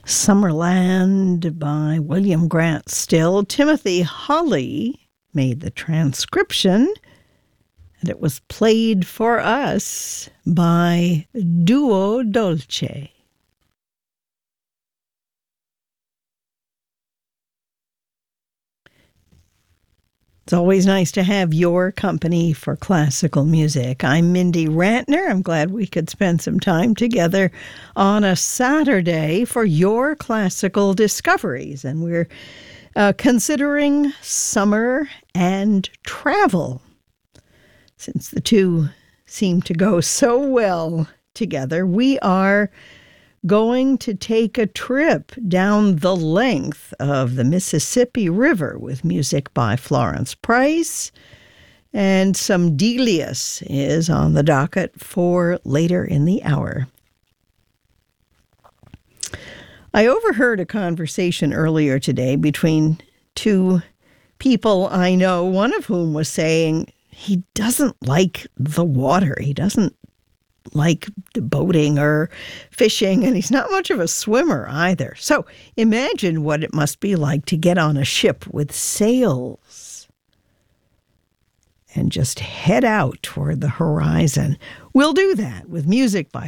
Summerland by William Grant Still. Timothy Hawley made the transcription, and it was played for us by Duo Dolce. It's always nice to have your company for classical music. I'm Mindy Rantner. I'm glad we could spend some time together on a Saturday for your classical discoveries. And we're considering summer and travel, since the two seem to go so well together. We are going to take a trip down the length of the Mississippi River with music by Florence Price, and some Delius is on the docket for later in the hour. I overheard a conversation earlier today between two people I know, one of whom was saying he doesn't like the water. He doesn't like boating or fishing, and he's not much of a swimmer either. So imagine what it must be like to get on a ship with sails and just head out toward the horizon. We'll do that with music by